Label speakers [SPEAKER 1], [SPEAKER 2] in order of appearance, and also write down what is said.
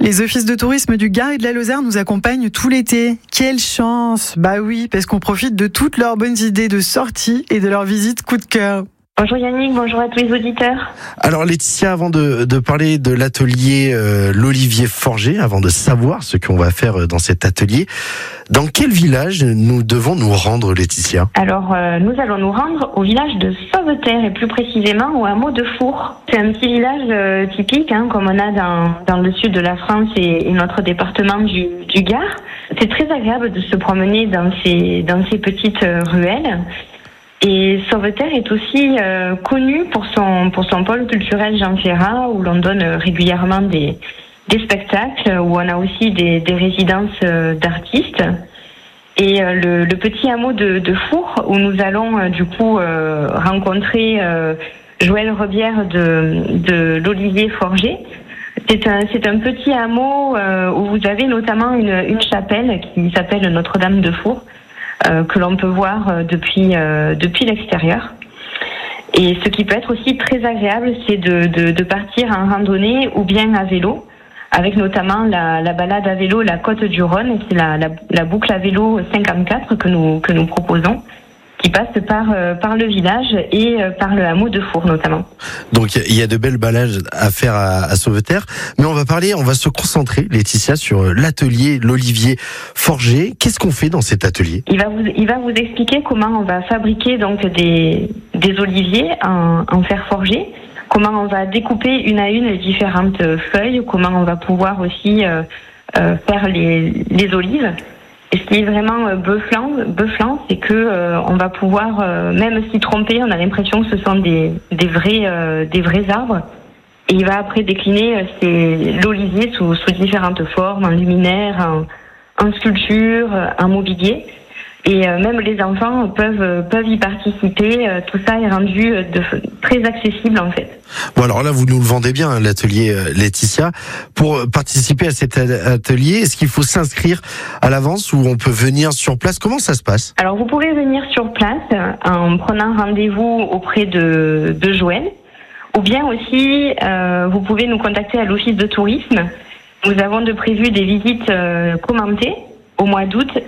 [SPEAKER 1] Les offices de tourisme du Gard et de la Lozère nous accompagnent tout l'été. Quelle chance! Bah oui, parce qu'on profite de toutes leurs bonnes idées de sortie et de leurs visites coup de cœur.
[SPEAKER 2] Bonjour Yannick, bonjour à tous les auditeurs.
[SPEAKER 3] Alors Laetitia, avant de parler de l'atelier l'Olivier Forger, avant de savoir ce qu'on va faire dans cet atelier, dans quel village nous devons nous rendre, Laetitia?
[SPEAKER 2] Alors nous allons nous rendre au village de Sauveterre et plus précisément au hameau de Four. C'est un petit village typique, comme on a dans le sud de la France et notre département du Gard. C'est très agréable de se promener dans ces petites ruelles. Et Sauveterre est aussi connu pour son pôle culturel Jean Ferrat, où l'on donne régulièrement des spectacles, où on a aussi des résidences d'artistes. Et le petit hameau de Four, où nous allons rencontrer Joël Rebière de l'Olivier Forger. C'est un petit hameau où vous avez notamment une chapelle qui s'appelle Notre-Dame de Four, que l'on peut voir depuis l'extérieur. Et ce qui peut être aussi très agréable, c'est de partir en randonnée ou bien à vélo, avec notamment la balade à vélo La Côte du Rhône. C'est la boucle à vélo 54 que nous proposons, qui passe par le village et par le hameau de Four notamment.
[SPEAKER 3] Donc il y a de belles balades à faire à Sauveterre, mais on va se concentrer, Laetitia, sur l'atelier l'Olivier Forger. Qu'est-ce qu'on fait dans cet atelier?
[SPEAKER 2] Il va vous expliquer comment on va fabriquer donc des oliviers en fer forgé, comment on va découper une à une les différentes feuilles, comment on va pouvoir aussi faire les olives. Et ce qui est vraiment bluffant, c'est que on va pouvoir même s'y tromper, on a l'impression que ce sont des vrais arbres. Et il va après décliner l'olivier sous différentes formes, en luminaire, en sculpture, en mobilier. Et même les enfants peuvent y participer. Tout ça est rendu très accessible en fait.
[SPEAKER 3] Bon, alors là, vous nous le vendez bien, l'atelier Laetitia. Pour participer à cet atelier, est-ce qu'il faut s'inscrire à l'avance ou on peut venir sur place? Comment ça se passe?
[SPEAKER 2] Alors, vous pouvez venir sur place en prenant rendez-vous auprès de Joël. Ou bien aussi, vous pouvez nous contacter à l'office de tourisme. Nous avons de prévu des visites commentées au mois d'août